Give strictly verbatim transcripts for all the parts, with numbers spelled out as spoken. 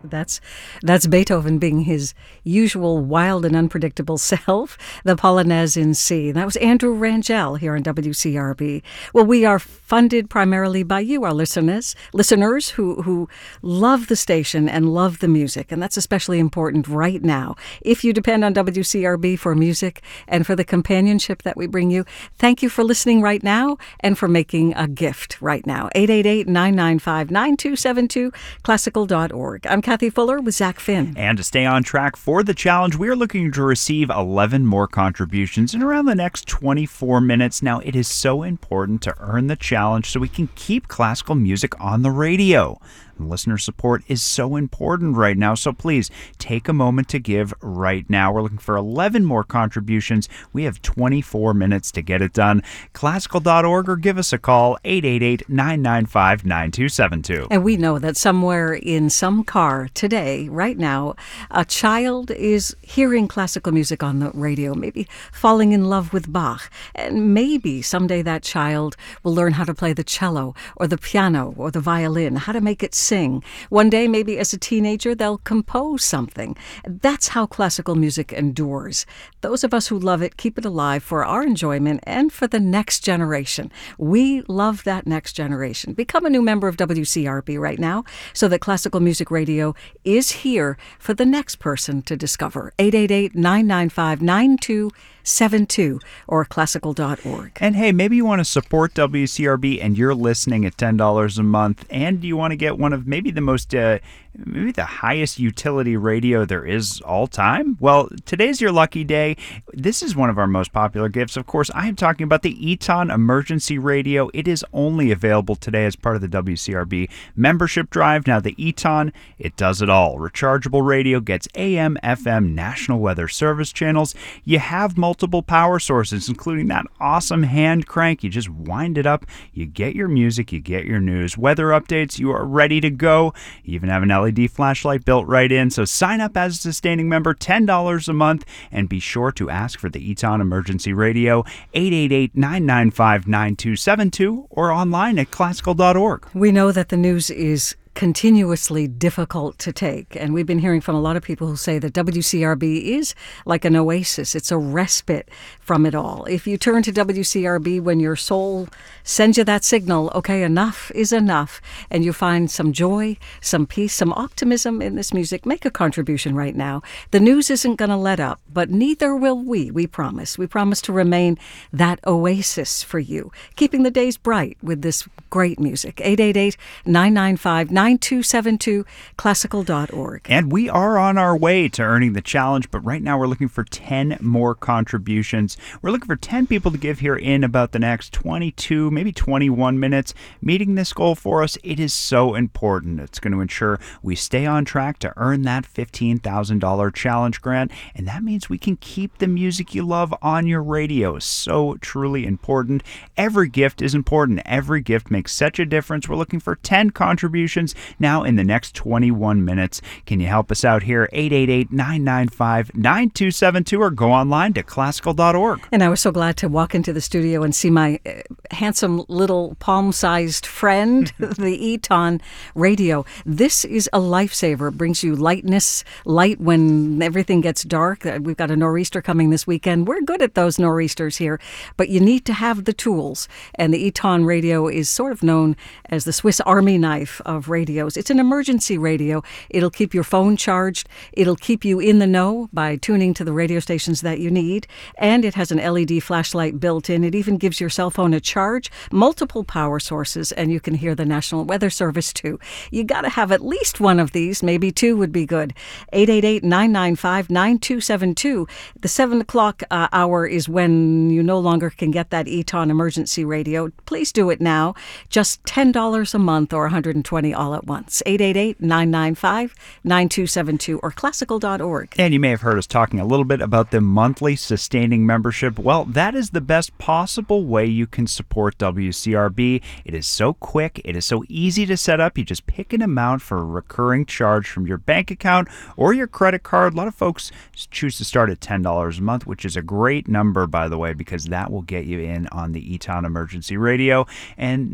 That's that's Beethoven being his usual wild and unpredictable self, the Polonaise in C. That was Andrew Rangel here on W C R B. Well, we are funded primarily by you, our listeners, listeners who, who love the station and love the music, and that's especially important right now. If you depend on W C R B for music and for the companionship that we bring you, thank you for listening right now and for making a gift right now. eight eight eight, nine nine five, nine two seven two, classical dot org. I'm Kathy Fuller with Zach Finn. And to stay on track for the challenge, we are looking to receive eleven more contributions in around the next twenty-four minutes. Now, it is so important to earn the challenge so we can keep classical music on the radio. Listener support is so important right now, so please take a moment to give right now. We're looking for eleven more contributions. We have twenty-four minutes to get it done. classical dot org or give us a call, eight eight eight, nine nine five, nine two seven two. And we know that somewhere in some car today, right now, a child is hearing classical music on the radio, maybe falling in love with Bach. And maybe someday that child will learn how to play the cello or the piano or the violin, how to make it sing. One day, maybe as a teenager, they'll compose something. That's how classical music endures. Those of us who love it keep it alive for our enjoyment and for the next generation. We love that next generation. Become a new member of W C R B right now so that classical music radio is here for the next person to discover. eight eight eight, nine nine five, nine two seven two or classical dot org. And hey, maybe you want to support W C R B and you're listening at ten dollars a month and you want to get one of maybe the most, uh, maybe the highest utility radio there is all time? Well, today's your lucky day. This is one of our most popular gifts. Of course, I am talking about the Eton Emergency Radio. It is only available today as part of the W C R B membership drive. Now, the Eton, it does it all. Rechargeable radio, gets A M, F M, National Weather Service channels. You have multiple power sources, including that awesome hand crank. You just wind it up, you get your music, you get your news, weather updates, you are ready to go. You even have an L E D flashlight built right in. So sign up as a sustaining member, ten dollars a month, and be sure to ask for the Eton Emergency Radio, eight eight eight, nine nine five, nine two seven two, or online at classical dot org. We know that the news is continuously difficult to take. And we've been hearing from a lot of people who say that W C R B is like an oasis. It's a respite from it all. If you turn to W C R B when your soul sends you that signal, okay, enough is enough, and you find some joy, some peace, some optimism in this music, make a contribution right now. The news isn't going to let up, but neither will we, we promise. We promise to remain that oasis for you, keeping the days bright with this great music. eight eight eight, nine nine five, nine two seven two, classical dot org. And we are on our way to earning the challenge, but right now we're looking for ten more contributions. We're looking for ten people to give here in about the next twenty-two, maybe twenty-one minutes. Meeting this goal for us, it is so important. It's going to ensure we stay on track to earn that fifteen thousand dollars challenge grant, and that means we can keep the music you love on your radio. So truly important. Every gift is important. Every gift makes such a difference. We're looking for ten contributions now in the next twenty-one minutes. Can you help us out here? eight eight eight, nine nine five, nine two seven two or go online to classical dot org. And I was so glad to walk into the studio and see my uh, handsome little palm-sized friend, the Eton Radio. This is a lifesaver. It brings you lightness, light when everything gets dark. Uh, We've got a nor'easter coming this weekend. We're good at those nor'easters here, but you need to have the tools. And the Eton Radio is sort of known as the Swiss Army knife of radios. It's an emergency radio. It'll keep your phone charged. It'll keep you in the know by tuning to the radio stations that you need. And it has an L E D flashlight built in. It even gives your cell phone a charge, multiple power sources, and you can hear the National Weather Service too. You got to have at least one of these. Maybe two would be good. eight eight eight, nine nine five, nine two seven two. The seven o'clock uh, hour is when you no longer can get that Eton emergency radio. Please do it now. Just ten dollars a month or one hundred twenty dollars all at once. eight eight eight, nine nine five, nine two seven two or classical dot org. And you may have heard us talking a little bit about the monthly sustaining membership. Well, that is the best possible way you can support W C R B. It is so quick. It is so easy to set up. You just pick an amount for a recurring charge from your bank account or your credit card. A lot of folks choose to start at ten dollars a month, which is a great number, by the way, because that will get you in on the Eton Emergency Radio. And now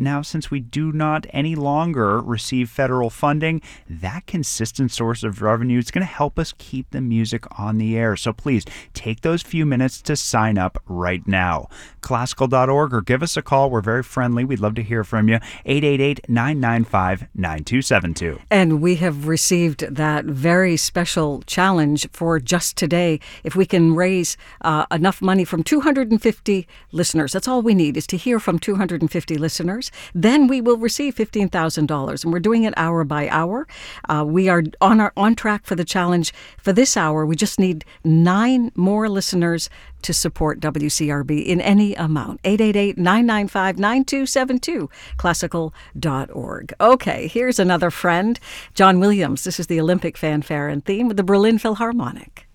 now, since we do not any longer receive federal funding, that consistent source of revenue is going to help us keep the music on the air. So please take those few minutes to sign up right now. Classical dot org, or give us a call. We're very friendly. We'd love to hear from you. eight eight eight, nine nine five, nine two seven two. And we have received that very special challenge for just today. If we can raise uh, enough money from two hundred fifty listeners, that's all we need, is to hear from two hundred fifty listeners, then we will receive fifteen thousand dollars. And we're doing it hour by hour. Uh, we are on our on track for the challenge for this hour. We just need nine more listeners to support W C R B in any amount. eight eight eight, nine nine five, nine two seven two, classical dot org. Okay, here's another friend, John Williams. This is the Olympic fanfare and theme with the Berlin Philharmonic.